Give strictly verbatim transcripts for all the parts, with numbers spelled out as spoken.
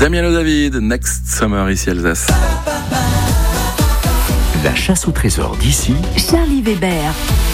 Damien Le David, Next Summer, ici Alsace. La chasse au trésor d'ici, Charlie Weber.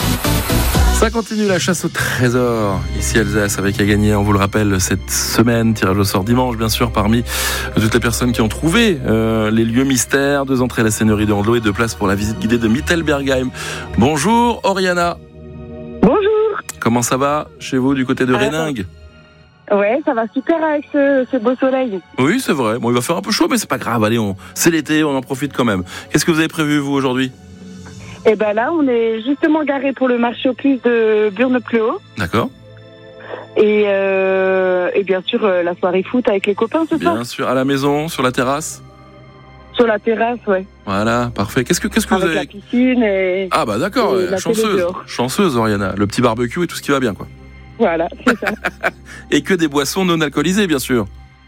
Ça continue la chasse au trésor, ici Alsace, avec à gagner, on vous le rappelle, cette semaine, tirage au sort dimanche, bien sûr, parmi toutes les personnes qui ont trouvé euh, les lieux mystères, deux entrées à la Seigneurie de Andelot et deux places pour la visite guidée de Mittelbergheim. Bonjour Oriana. Bonjour. Comment ça va chez vous du côté de Réningue? Ouais, ça va super avec ce, ce beau soleil. Oui, c'est vrai. Bon, il va faire un peu chaud, mais c'est pas grave. Allez, on... c'est l'été, on en profite quand même. Qu'est-ce que vous avez prévu, vous, aujourd'hui? Et ben là, on est justement garé pour le marché aux puces de Burne-Pleu-Haut. D'accord. Et, euh, et bien sûr, euh, la soirée foot avec les copains ce soir. Bien sûr, à la maison, sur la terrasse. Sur la terrasse, ouais. Voilà, parfait. Qu'est-ce que, qu'est-ce que avec vous avez... la piscine et... Ah bah d'accord, et ouais, la chanceuse. télé dehors. Chanceuse, Oriana. Le petit barbecue et tout ce qui va bien, quoi. Voilà, c'est ça. Et que des boissons non alcoolisées, bien sûr.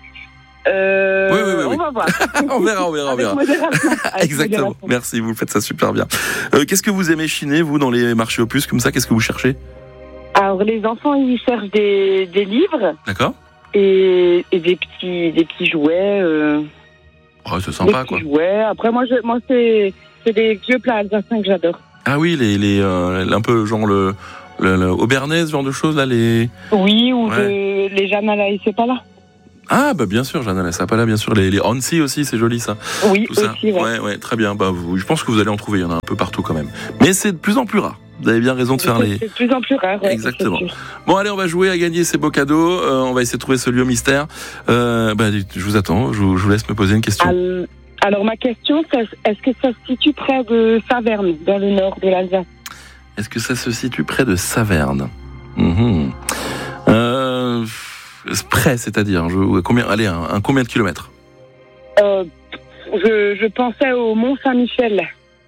Euh, Oui, oui, oui, oui. On va voir. on verra, on verra, on Avec verra. modération. Avec Exactement. modération. Merci, vous faites ça super bien. Euh, qu'est-ce que vous aimez chiner, vous, dans les marchés aux puces comme ça? Qu'est-ce que vous cherchez? Alors, les enfants, ils cherchent des, des livres D'accord. et, et des petits, des petits jouets. Euh, Oh, c'est des sympa, petits quoi. jouets. Après, moi, je, moi, c'est, c'est des vieux plats alsaciens que j'adore. Ah oui, les, les, euh, un peu genre le, le, le Aubernais, ce genre de choses, là, les... Oui, ou Ouais. de, les Janala et c'est pas là. Ah, bah bien sûr, Jeanne, ça pas là, bien sûr. Les, les Hansi aussi, c'est joli, ça. Oui, Tout ça. aussi, ouais. ouais, ouais, très bien. Bah, vous, je pense que vous allez en trouver, il y en a un peu partout quand même. Mais c'est de plus en plus rare. Vous avez bien raison de faire C'est- les... C'est de plus en plus rare. Ouais, Exactement. c'est sûr. Bon, allez, on va jouer à gagner ces beaux cadeaux. Euh, on va essayer de trouver ce lieu mystère. Euh, bah, je vous attends, je vous, je vous laisse me poser une question. Al- Alors, ma question, c'est est-ce que ça se situe près de Saverne, dans le nord de l'Alsace? Est-ce que ça se situe près de Saverne? Mhm. euh, Près, c'est-à-dire, je, combien, allez, un, un combien de kilomètres? euh, je, je pensais au Mont-Saint-Michel.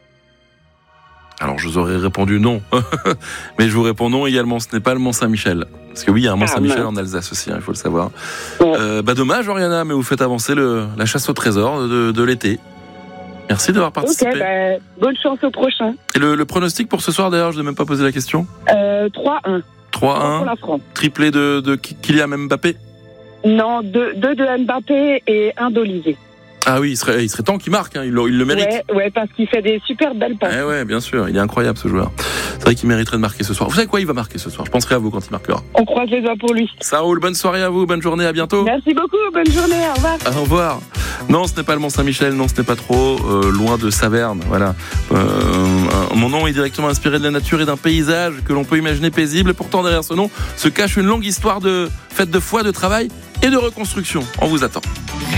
Alors, je vous aurais répondu non. Mais je vous réponds non également, ce n'est pas le Mont-Saint-Michel. Parce que oui, il y a un Mont-Saint-Michel mince. en Alsace aussi, hein, il faut le savoir. Ouais. Euh, bah dommage, Oriana, mais vous faites avancer le, la chasse au trésor de, de l'été. Merci d'avoir participé. Ok, bah, bonne chance au prochain. Et le, le pronostic pour ce soir, d'ailleurs, je n'ai même pas posé la question. Euh, trois un. trois Pour un, la France. triplé de, de Kylian Mbappé. Non, deux, deux de Mbappé et un d'Olivier. Ah oui, il serait, il serait temps qu'il marque, hein, il, le, il le mérite. Ouais, ouais, parce qu'il fait des super belles passes. Eh ouais, bien sûr, il est incroyable ce joueur. C'est vrai qu'il mériterait de marquer ce soir. Vous savez quoi, il va marquer ce soir. Je penserai à vous quand il marquera. On croise les doigts pour lui. Ça roule, bonne soirée à vous, bonne journée, à bientôt. Merci beaucoup, bonne journée, au revoir. Au revoir. Non, ce n'est pas le Mont-Saint-Michel, non, ce n'est pas trop euh, loin de Saverne. Voilà. Euh, euh, mon nom est directement inspiré de la nature et d'un paysage que l'on peut imaginer paisible. Et pourtant, derrière ce nom se cache une longue histoire de fête de foi, de travail et de reconstruction. On vous attend.